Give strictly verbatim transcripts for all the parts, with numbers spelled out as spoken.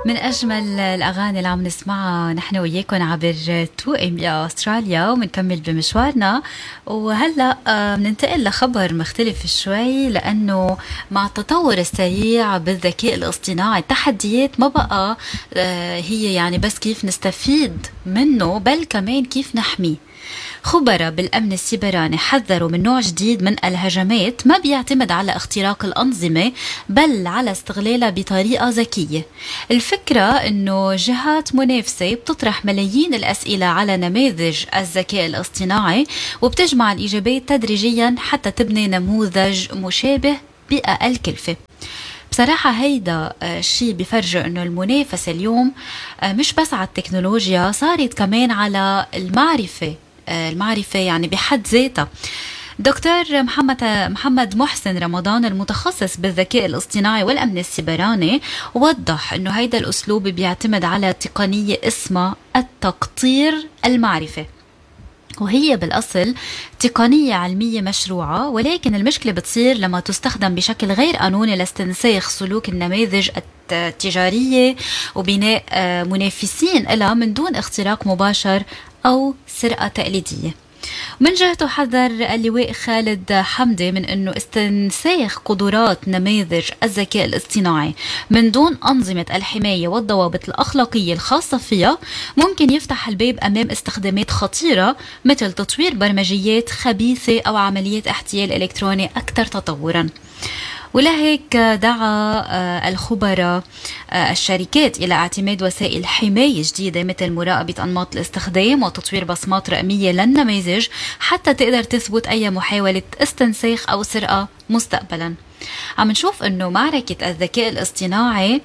من أجمل الأغاني اللي عم نسمعها نحن وياكم عبر تو ام اي أستراليا، ومنكمل بمشوارنا. وهلأ بننتقل لخبر مختلف شوي، لأنه مع التطور السريع بالذكاء الاصطناعي التحديات ما بقى هي يعني بس كيف نستفيد منه، بل كمان كيف نحميه. خبراء بالأمن السيبراني حذروا من نوع جديد من الهجمات ما بيعتمد على اختراق الأنظمة، بل على استغلالها بطريقة ذكية. الفكرة أنه جهات منافسة بتطرح ملايين الأسئلة على نماذج الذكاء الاصطناعي، وبتجمع الإجابات تدريجيا حتى تبني نموذج مشابه بأقل كلفة. بصراحة هيدا الشيء بيفرجي أنه المنافسة اليوم مش بس على التكنولوجيا، صارت كمان على المعرفة المعرفة يعني بحد ذاتها. دكتور محمد محمد محسن رمضان المتخصص بالذكاء الاصطناعي والأمن السيبراني وضح أنه هيدا الأسلوب بيعتمد على تقنية اسمها التقطير المعرفة، وهي بالأصل تقنية علمية مشروعة، ولكن المشكلة بتصير لما تستخدم بشكل غير قانوني لاستنساخ سلوك النماذج التجارية وبناء منافسين لها من دون اختراق مباشر أو سرقة تقليدية. من جهته حذر اللواء خالد حمدي من أنه استنساخ قدرات نماذج الذكاء الاصطناعي من دون أنظمة الحماية والضوابط الأخلاقية الخاصة فيها ممكن يفتح الباب أمام استخدامات خطيرة، مثل تطوير برمجيات خبيثة أو عمليات احتيال إلكتروني أكثر تطورا. ولهيك دعا الخبراء الشركات إلى اعتماد وسائل حماية جديدة مثل مراقبة أنماط الاستخدام وتطوير بصمات رقمية للنماذج حتى تقدر تثبت أي محاولة استنساخ أو سرقة مستقبلا. عم نشوف أنه معركة الذكاء الاصطناعي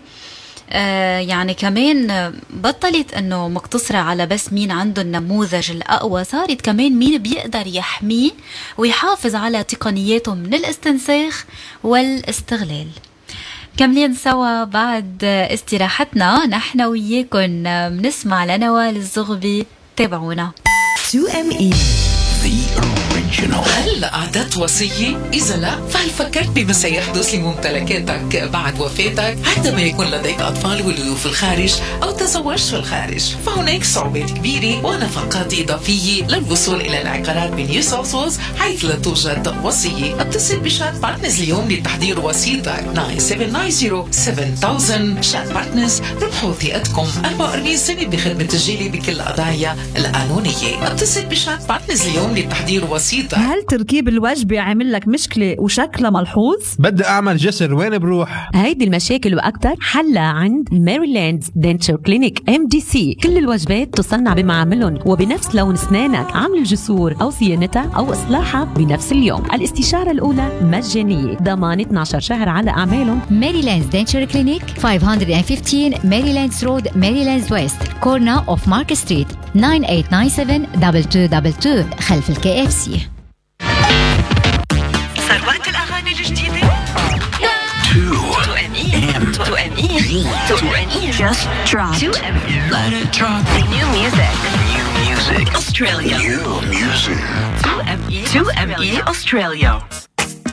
آه يعني كمان بطلت انه مقتصرة على بس مين عنده النموذج الأقوى، صارت كمان مين بيقدر يحميه ويحافظ على تقنياته من الاستنساخ والاستغلال. كملين سوا بعد استراحتنا نحن وياكن بنسمع لنوال الزغبي. تابعونا. تو ام اي هل أعددت وصية؟ إذا لا، فهل فكرت بما سيحدث لممتلكاتك بعد وفاتك عندما يكون لديك أطفال ولدوا في الخارج أو تزوجت في الخارج؟ فهناك صعوبات كبيرة ونفقات إضافية للوصول إلى العقارات بنيو ساوث ويلز حيث لا توجد وصية. اتصل بشات بارتنرز اليوم لتحضير وصيتك تسعة سبعة تسعين سبعة ألف. شات بارتنرز ربحوا ثقتكم أربعة وأربعين سنة بخدمة تسجيلي بكل القضايا القانونية. اتصل بشات بارتنرز اليوم لتحضير وصيتك. هل تركيب الوجبة عامل لك مشكلة وشكلها ملحوظ؟ بدي أعمل جسر، وين بروح؟ هيدي المشاكل وأكتر حلها عند ميريلاند دنتشر كلينيك ام دي سي. كل الوجبات تصنع بمعاملهم وبنفس لون أسنانك، عمل الجسور أو صيانتها أو إصلاحها بنفس اليوم. الاستشارة الأولى مجانية، ضمان اثني عشر شهر على أعمالهم. ميريلاند دنتشر كلينيك خمسمية وخمستاشر ميريلاند رود، ميريلاند ويست، كورنا أوف مارك ستريت، تسعة ثمانية تسعة سبعة اثنين اثنين اثنين اثنين خلف الكي اف سي. صار وقت الأغاني الجديدة. تو ام اي تو ام اي تو ام اي just drop. تو ام اي let it drop. New music. New music. Australia. New music. تو ام اي تو ام اي Australia.